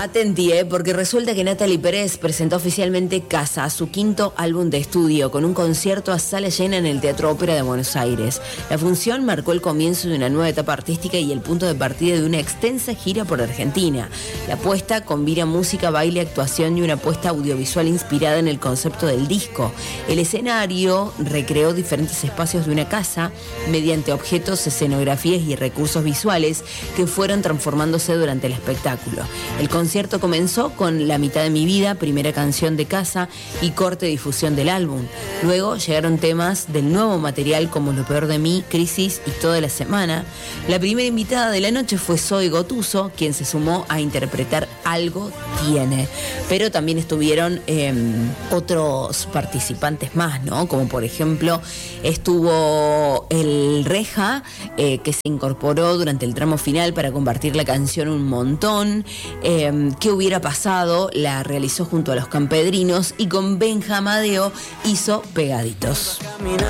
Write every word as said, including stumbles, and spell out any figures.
Atenti, eh, porque resulta que Natalie Pérez presentó oficialmente Casa, su quinto álbum de estudio, con un concierto a sala llena en el Teatro Ópera de Buenos Aires. La función marcó el comienzo de una nueva etapa artística y el punto de partida de una extensa gira por Argentina. La apuesta combina música, baile, actuación y una apuesta audiovisual inspirada en el concepto del disco. El escenario recreó diferentes espacios de una casa mediante objetos, escenografías y recursos visuales que fueron transformándose durante el espectáculo. El El concierto comenzó con La mitad de mi vida, primera canción de Casa y corte de difusión del álbum. Luego llegaron temas del nuevo material como Lo peor de mí, Crisis y Toda la semana. La primera invitada de la noche fue Zoe Gotuso, quien se sumó a interpretar Algo tiene. Pero también estuvieron eh, otros participantes más, ¿no? Como por ejemplo estuvo el Reja, eh, que se incorporó durante el tramo final para compartir la canción Un montón. Eh, ¿Qué hubiera pasado? La realizó junto a los Campedrinos y con Benja Amadeo hizo Pegaditos.